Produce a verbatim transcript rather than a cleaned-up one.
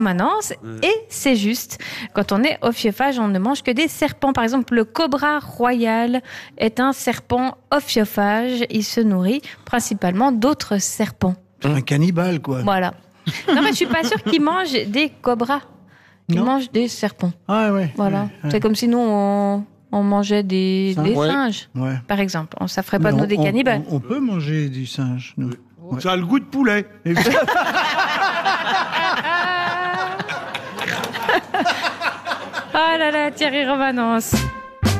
Manance, et c'est juste. Quand on est ophiophage, on ne mange que des serpents. Par exemple, le cobra royal est un serpent ophiophage. Il se nourrit principalement d'autres serpents. Un cannibale, quoi. Voilà. Non, mais je suis pas sûre qu'il mange des cobras. Il Non. mange des serpents. Ah ouais. Voilà. Ouais, ouais. C'est comme si nous, on, on mangeait des, Singe. des Ouais. singes, Ouais. par exemple. On, ça ferait pas Mais de nous on- des on- cannibales. On, on peut manger du singe, nous. Ouais. Ça a le goût de poulet. Et- Oh là là, Thierry Romanence.